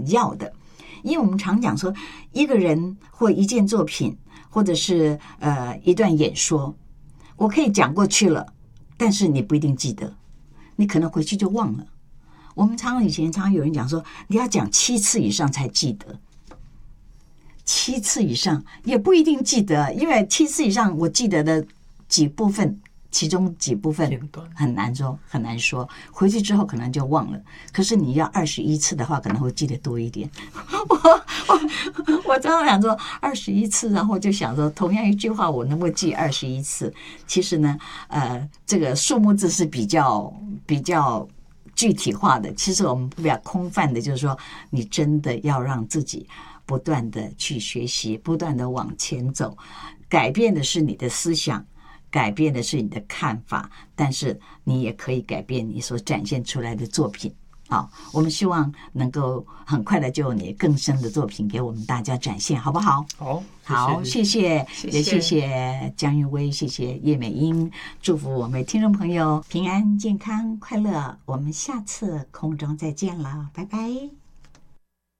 要的。因为我们常讲说，一个人或一件作品，或者是一段演说，我可以讲过去了，但是你不一定记得，你可能回去就忘了。我们以前常有人讲说，你要讲7次以上才记得，7次以上也不一定记得，因为7次以上我记得的几部分，其中几部分很难说，回去之后可能就忘了。可是你要21次的话，可能会记得多一点。我常常想说21次，然后就想说，同样一句话我能够记21次。其实呢，这个数目字是比较具体化的。其实我们比较空泛的，就是说，你真的要让自己不断的去学习，不断的往前走，改变的是你的思想。改变的是你的看法，但是你也可以改变你所展现出来的作品。好，我们希望能够很快的就有你更深的作品给我们大家展现，好不好？ 好， 谢谢，也谢谢江韵薇，谢谢叶美英，祝福我们听众朋友平安、健康、快乐。我们下次空中再见了，拜拜。